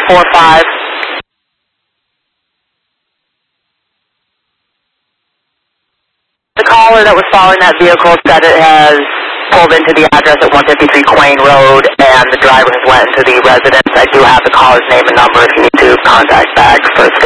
245. The caller that was following that vehicle said it has pulled into the address at 153 Quain Road, and the driver has went into the residence. I do have the caller's name and number if you need to contact back for